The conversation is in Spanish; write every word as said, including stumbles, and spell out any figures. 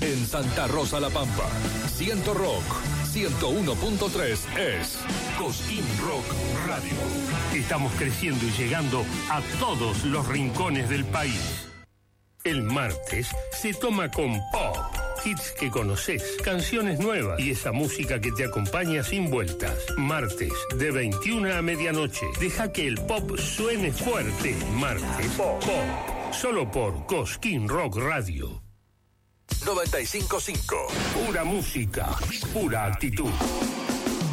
En Santa Rosa La Pampa, Ciento Rock, ciento uno punto tres es Cosquín Rock Radio. Estamos creciendo y llegando a todos los rincones del país. El martes se toma con pop. Hits que conoces, canciones nuevas y esa música que te acompaña sin vueltas. Martes, de veintiuna a medianoche. Deja que el pop suene fuerte. Martes, pop. pop. Solo por Cosquín Rock Radio. noventa y cinco punto cinco. Pura música, pura actitud.